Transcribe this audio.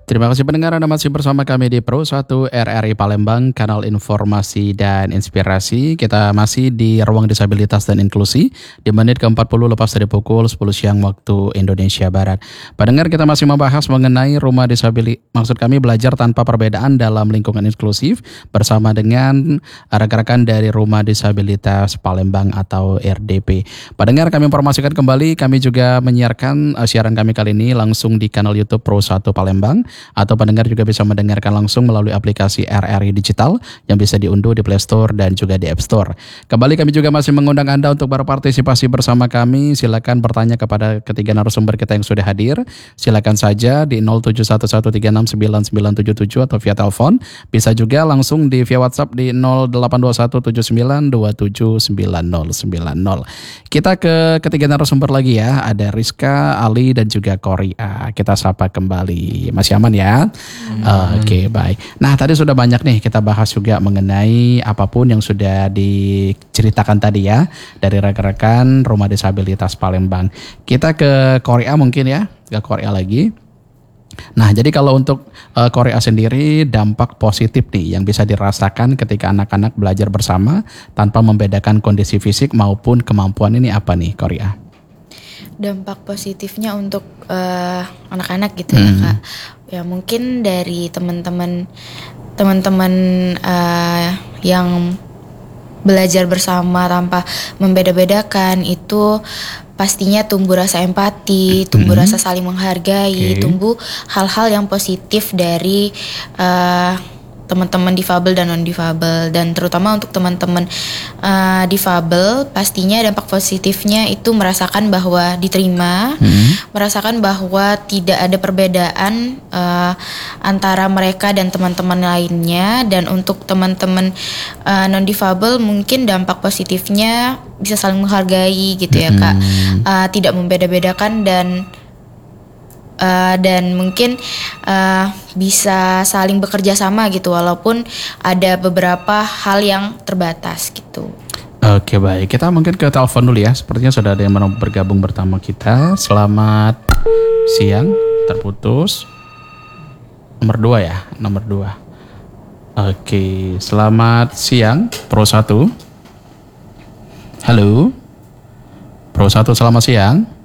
Terima kasih pendengar, Anda masih bersama kami di Pro 1 RRI Palembang, kanal informasi dan inspirasi. Kita masih di Ruang Disabilitas dan Inklusi di menit ke-40 lepas dari pukul 10 siang waktu Indonesia Barat. Pendengar, kita masih membahas mengenai rumah disabilitas, maksud kami belajar tanpa perbedaan dalam lingkungan inklusif bersama dengan rekan-rekan dari Rumah Disabilitas Palembang atau RDP. Pendengar, kami informasikan kembali, kami juga menyiarkan siaran kami kali ini langsung di kanal YouTube Pro 1 Palembang, atau pendengar juga bisa mendengarkan langsung melalui aplikasi RRI Digital yang bisa diunduh di Play Store dan juga di App Store. Kembali kami juga masih mengundang Anda untuk berpartisipasi bersama kami. Silakan bertanya kepada ketiga narasumber kita yang sudah hadir. Silakan saja di 0711369977 atau via telepon. Bisa juga langsung via WhatsApp di 082179279090. Kita ke ketiga narasumber lagi ya. Ada Rizka, Ali dan juga Korea. Kita sapa kembali. Masih aman ya? Oke, baik. Nah, tadi sudah banyak nih kita bahas juga mengenai apapun yang sudah diceritakan tadi ya dari rekan-rekan Rumah Disabilitas Palembang. Kita ke Korea mungkin ya, ke Korea lagi. Nah, jadi kalau untuk Korea sendiri, dampak positif nih yang bisa dirasakan ketika anak-anak belajar bersama tanpa membedakan kondisi fisik maupun kemampuan ini apa nih, Korea? Dampak positifnya untuk anak-anak gitu ya Kak. Ya mungkin dari teman-teman yang belajar bersama tanpa membeda-bedakan itu pastinya tumbuh rasa empati, tumbuh rasa saling menghargai, tumbuh hal-hal yang positif dari teman-teman difabel dan non difabel, dan terutama untuk teman-teman difabel pastinya dampak positifnya itu merasakan bahwa diterima, merasakan bahwa tidak ada perbedaan antara mereka dan teman-teman lainnya. Dan untuk teman-teman non difabel mungkin dampak positifnya bisa saling menghargai gitu ya Kak, tidak membeda-bedakan dan mungkin bisa saling bekerja sama gitu walaupun ada beberapa hal yang terbatas gitu. Oke, baik, kita mungkin ke telepon dulu ya. Sepertinya sudah ada yang mau bergabung bersama kita. Selamat siang. Terputus. Nomor 2 ya, nomor 2. Oke, selamat siang Pro 1. Halo Pro 1, selamat siang.